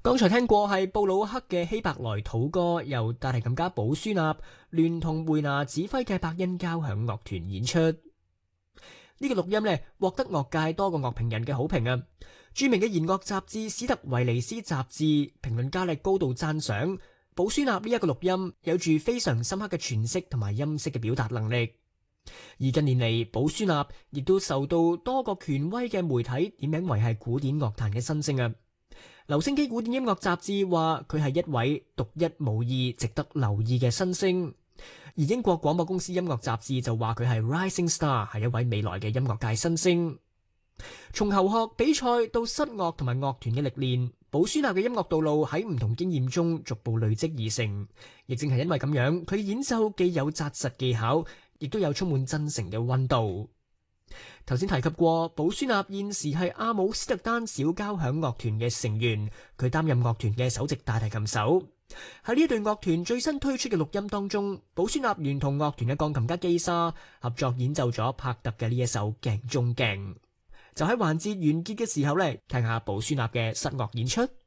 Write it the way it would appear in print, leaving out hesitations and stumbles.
剛才聽過係布魯克嘅希伯來土歌，由大提琴家保舒納聯同梅拿指揮嘅伯恩交響樂團演出。呢個錄音呢，獲得樂界多個樂評人嘅好評啊！著名嘅弦樂雜誌史特維尼斯雜誌評論家力高度讚賞保舒納呢一個錄音有住非常深刻嘅詮釋同埋音色嘅表達能力。而近年嚟，保舒納亦都受到多個權威嘅媒體點名為係古典樂壇嘅新星啊！留聲機古典音樂雜誌話佢係一位獨一無二、值得留意嘅新星。而英國廣播公司音樂雜誌就話佢係 Rising Star， 係一位未來嘅音樂界新星。從後學比賽到室樂同埋樂團嘅歷練，保舒納嘅音樂道路喺唔同經驗中逐步累積而成。亦正係因為咁樣，佢演奏既有紮實技巧，亦都有充滿真誠嘅溫度。頭先提及過，保舒納現時係阿姆斯特丹小交響樂團嘅成員，佢擔任樂團嘅首席大提琴手。喺呢隊樂團最新推出嘅錄音當中，保舒納聯同樂團嘅鋼琴家基莎合作演奏咗帕特嘅呢一首鏡中鏡。就喺環節完結嘅時候呢，聽下保舒納嘅室樂演出。